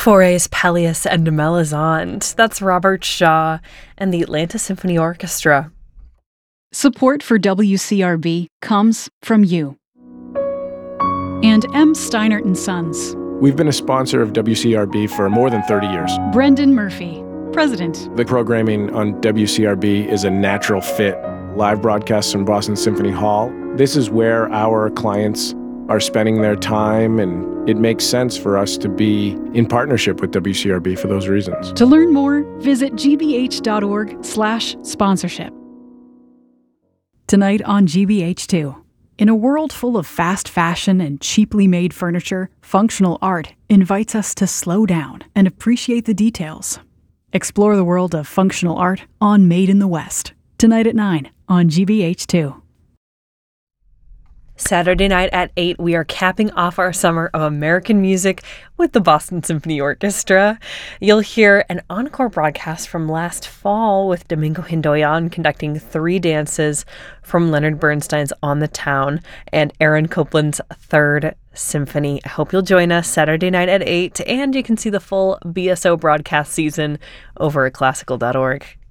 Fores, Pelleas, and Melisande. That's Robert Shaw and the Atlanta Symphony Orchestra. Support for WCRB comes from you. And M. Steinert & Sons. We've been a sponsor of WCRB for more than 30 years. Brendan Murphy, President. The programming on WCRB is a natural fit. Live broadcasts from Boston Symphony Hall. This is where our clients are spending their time, and it makes sense for us to be in partnership with WCRB for those reasons. To learn more, visit gbh.org/sponsorship. Tonight on GBH2. In a world full of fast fashion and cheaply made furniture, functional art invites us to slow down and appreciate the details. Explore the world of functional art on Made in the West. Tonight at 9 on GBH2. Saturday night at 8, we are capping off our summer of American music with the Boston Symphony Orchestra. You'll hear an encore broadcast from last fall with Domingo Hindoyan conducting 3 dances from Leonard Bernstein's On the Town and Aaron Copland's Third Symphony. I hope you'll join us Saturday night at 8, and you can see the full BSO broadcast season over at classical.org.